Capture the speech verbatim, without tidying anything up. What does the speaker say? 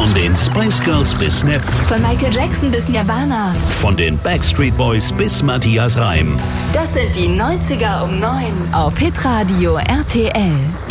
Von den Spice Girls bis Snap. Von Michael Jackson bis Nirvana. Von den Backstreet Boys bis Matthias Reim. Das sind die neunziger um neun auf Hitradio R T L.